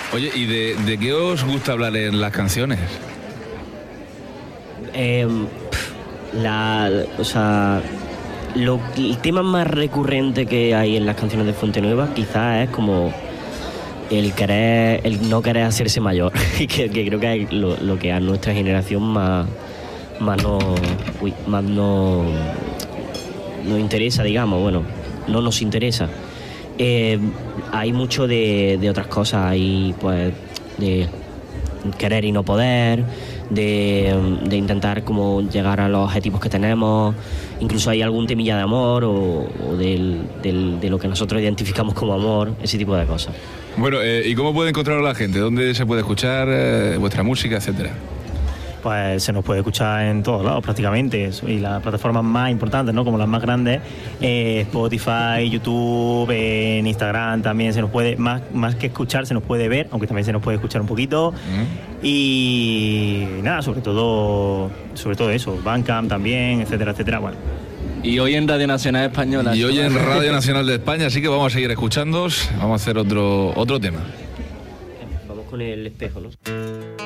Oye, ¿y de qué os gusta hablar en las canciones? O sea, el tema más recurrente que hay en las canciones de Fuente Nueva quizás es como el no querer hacerse mayor, que creo que es lo que a nuestra generación más nos interesa, digamos, bueno, no nos interesa. Hay mucho de otras cosas, hay pues de querer y no poder, de intentar como llegar a los objetivos que tenemos, incluso hay algún temilla de amor o de lo que nosotros identificamos como amor, ese tipo de cosas. Bueno, ¿y cómo puede encontrar a la gente? ¿Dónde se puede escuchar vuestra música, etcétera? Pues se nos puede escuchar en todos lados prácticamente, y las plataformas más importantes, ¿no? Como las más grandes, Spotify, YouTube, en Instagram también se nos puede, más que escuchar, se nos puede ver, aunque también se nos puede escuchar un poquito. Y nada, sobre todo eso, Bandcamp también, etcétera, etcétera. Bueno. Y hoy en Radio Nacional Española. Y hoy en Radio Nacional de España, así que vamos a seguir escuchándoos, vamos a hacer otro tema. Vamos con el espejo, ¿no?